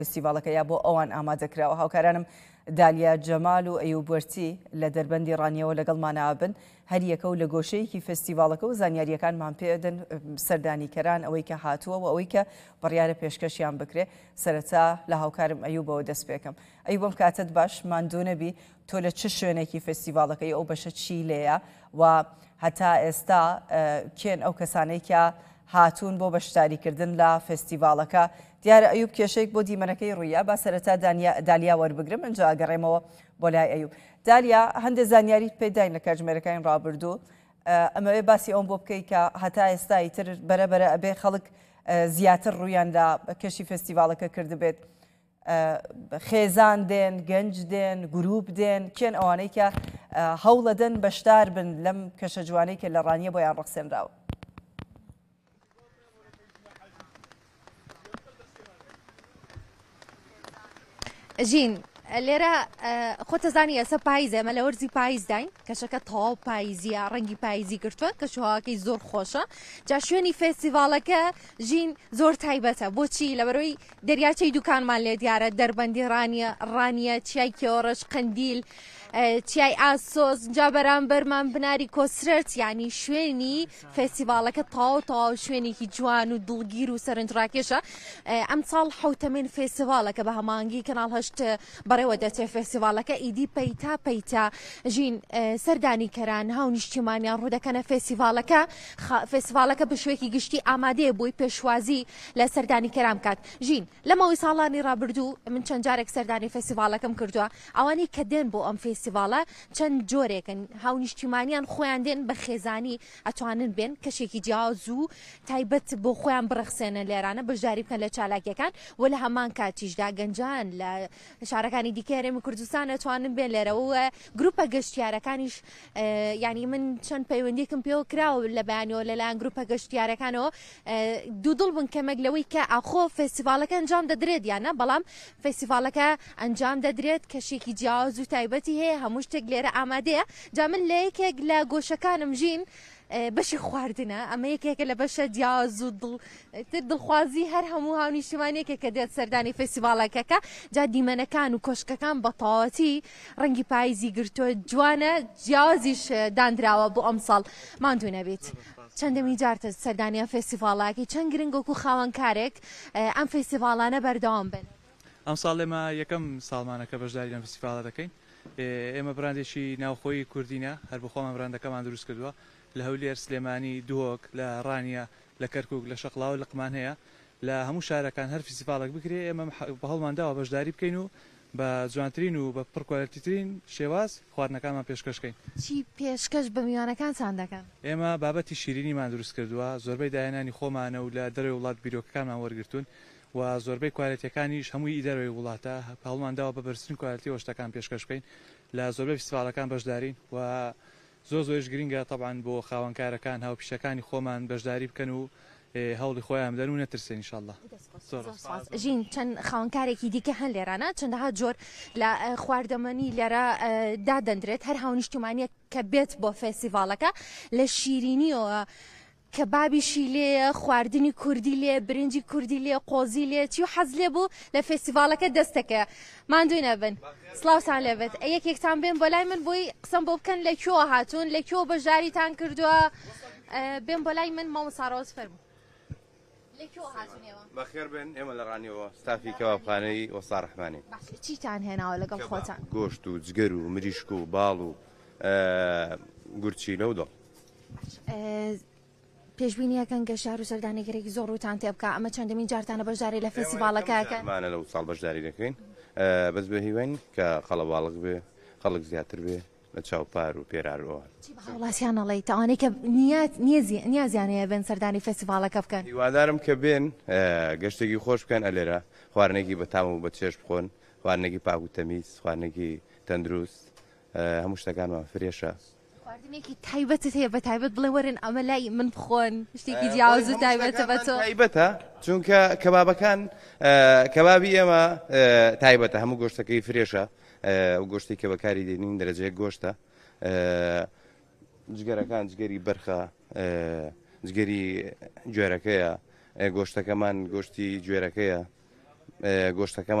فستیڤالەکەیە بۆ ئەوان ئامادەکراوە. هاوکارانم دالیا جەمال و ئەیوب وەرچی لە دەربەندی ڕانیەوە لەگەڵمانە بن، هەر یەکە و لە گۆشەیەکی فستیڤالەکە و زانیاریەکانمان پێدەن سەردانیکەران ئەوەی کە هاتووە و ئەوەی کە بڕیارە پێشکەشیان بکرێ. سەرەتا لە هاوکارم ئەیوبەوە دەست پێکەم. ئەیوبم کاتت باش، ماندوو نەبی تۆ لە چ شوێنێکی فستیڤالەکەی ئەو بەشە چی لێیە و هەتا ئێستا کێن ئەو کەسانەی کە هاتوون بۆ بەشداریکردن لە فستیڤالەکە. دیارە ئەیوب کێشەیەک بۆ دیمەنەکەی ڕوویە. با سەرەتا دالیا وەربگرم، ئەنجا ئەگەڕێمەوە بۆ لای ئەیوب. دالیا، هەندێک زانیاریت پێداین لە کاتژمێرەکانی ڕابردوو، ئەمەوێ باسی ئەوم بۆ بکەی کە هەتا ئێستا ئیتر بەرەبەرە ئەبێ خەڵک زیاتر ڕوویان لە کەشی فستیڤالەکە کردبێت. خێزان دێن، گەنج دێن، گروپ دێن، کێن ئەوانەی کە هەوڵەدەن بەشدار بن لەم کەشە جوانەی کە لە ڕانیە بۆیان ڕەخسێنراوە. ژین لێرە خۆتەزانی ئێستا پاییزە، ئەمە لە وەرزی پاییز داین، کەشەکە تەواو پاییزیە، ڕەنگی پاییزی گرتووە، کەشوهاواکەی زۆر خۆشە. جا شوێنی فێستیڤالەکە ژین زۆر تایبەتە. بۆچی؟ لەبەرەوەی دەریاچەی دوکانمان لێ دیارە، دەربەندی ڕانیە، چیای کێوەڕەش، قەندیل، چیای ئاسۆس، جا بەرامبەرمان بناری کۆسرەت، یعنی شوێنی فێستیڤالەکە تەواو شوێنێکی جوان و دڵگیر و سەرنجڕاکێشە. ئەم ساڵ حوتەمین فێستیڤالەکە بە هەماهەنگی کەناڵ هەشت بەڕێوە دەچێت فێستیڤالەکە ئیدی پەیتا ژین سەردانیکەران هاو نیشتیمانیان ڕوودەکەنە فێستیڤالەکە بە شوێکی گشتی ئامادەیە بۆی پێشوازی لە سەردانیکەران بکات. ژین لەمەوەی ساڵانی ڕابردوو من چەند جارێک سەردانی فێستیڤالەکەم کردووە، ئەوانەی کە دێن بۆ ئەم فێستیڤالە چەند جۆرێکن، هاو نیشتیمانیان خۆیان دێن بە خێزانی ئەتوانن بێن کەشێکی جیاواز و تایبەت بۆ خۆیان بڕەخسێنە لێرانە، بەشداری بکەن لە چالاکیەکان و لە هەمان کاتیشدا گەنجان لە شارەکانی دیکە هەرێمی کوردستان ئەتوانن بێن لێرەوە. گروپە گەشتیارەکانیش ینی من چەند پەیوەندیکم پێوە کراوە لە بەیانەوە لەلایەن گروپە گەشتیارەکانەوە، دوودڵ بن کەمێک لەوەی کە ئاخۆ فێستیڤالەکە ئەنجام دەدرێت یانە، بەڵام فێستیڤالەکە ئەنجام دەدرێت کەشێکی جیاواز و تایبەتی هەیە، هەموو شتێک لێرە ئامادەیە. جا من لە یەکێک لە گۆشەکانم ژین بەشی خواردنە، ئەمە یەکێکە لە بەشە جیاواز و دڵخوازی هەر هەموو هاو نیشتیمانیەکە کە دێت سەردانی فێستیڤالەکەکە. جا دیمەنەکان و کۆشکەکان بە تەواوەتی ڕەنگی پاییزی گرتووە، جوانە، جیاوازیش دانراوە بۆ ئەم ساڵ. ماندوو نەبێت. چەندەمی جارتە سەردانیە فێستیڤالەکەی، چەند گرنگۆک و خاوەنکارێک ئەم فێستیڤالانە بەردەوام بن؟ ئەم ساڵ ئێمە یەکەم ساڵمانەکە بەشداری لەم فێستیڤالە دەکەین. ئێمە براندێکی ناوخۆی کوردینە، هەر بۆ خۆمان براندەکەمان دروست کردووە لە هەولێر، سلێمانی، دووەک، لە ڕانیە، لە کەرکووک، لە شەقڵاو، لە قمان هەیە، لە هەموو شارەکان هەر فێستیڤالێک بکرێ ئێمە بە هەڵمانداوە بەشداری بکەین و بە جوانترین و بە پڕکوالەتیترین شێواز خواردنەکانمان پێشکەشکەین. چی پێشکەش بە میوانەکان چان دەکەن؟ ئێمە بابەتی شیرینیمان دروست کردووە، زۆربەی دایانانی خۆمانە و لە دەروی وڵات بیرۆکەکانمان وەرگرتوون و زۆربەی کوالەتیەکانیش هەمووی دەروی وڵاتە هەڵمانداوە بە بەرزترین کوالەتی شتەکان پێشکەش بکەین لە زۆربەی فێستیڤالەکان بەشدارین و زۆرش گرنگە طبعاً بۆ خاوەنکارەکان هاوپیشەکانی خۆمان بەشداری بکەن و هەوڵی خۆیان بدەن و نەترسێن ئینشاءالله. ژین چەند خاوەنکارێکی دیکە هەن لێرانە، چەندەها جۆر لە خواردەمەنی لێرە دادەندرێت، هەر هاو نیشتیمانیە کە بێت بۆ فێستیڤالەکە لە شیرینیەوە کەبابیشی لێ، خواردنی کوردی لێ، برنجی کوردی لێ، قۆزی لێ، چی و حەز لێ بوو لە فێستیڤالەکە دەستەکە. ماندووی نەبن. سڵاوتان لێبێت. یەکێکتان بێن بۆ لای من بۆی قسەم بۆ بکەن لەکوێوە هاتوون، لەکوێوە بەشداریتان کردووە. بێن بۆ لای من مامۆستا ڕۆز فەرموو. لەکوێوە هاتوون ئێوە؟ بەخێر بن، ئێمە لە ڕانیەوە ستافی کەوابخانەی وەستا ڕەحمانی. چیتان هێناوە لەگەڵ خۆتان؟ گۆشت و جگەر و مریشک و باڵ و گورچینە و دڵ. پێشبینیەکەن گە شار و سەردانیگەرێکی زۆر وتان تێ بکە، ئەمە چەندەمین جارتانە بەشداری لە فێستیڤالەکەکەمانە لەو ساڵ بەشداری دەکەین، بەس بە هیوەین کە خەڵەواڵق بێ، خەڵک زیاتر بێ لە چاوپار و پێرارەوە. وڵاتیان ئەڵێ تاوانەی کە نیازیانەیە بێن سەردانی فێستیڤالەکە بکەن. هیوادارم کە بێن گەشتێکی خۆش بکەن ئەلێرە، خواردنێکی بەتام و بە چێش بخۆن، خواردنێکی پاک و تەمیز، خواردنێکی تەندروست، هەموو شتەکانمان فرێشە. خواردنێکی تایبەتت هەیە بە تایبەت بڵێ وەرن ئەمە لای من بخۆن، شتێکی جیاواز و تایبەتە بە تۆ؟ تایبەتە، چونکە کەبابەکان کەبابی ئێمە تایبەتە، هەموو گۆشتەکەی فرێشە، و گۆشتی کە بەکاری دێنین دەرەجەیەک گۆشتە، جگەرەکان جگەری بەرخە، جگەری گوێرەکەیە، گۆشتەکەمان گۆشتی گوێرەکەیە، گۆشتەکەمان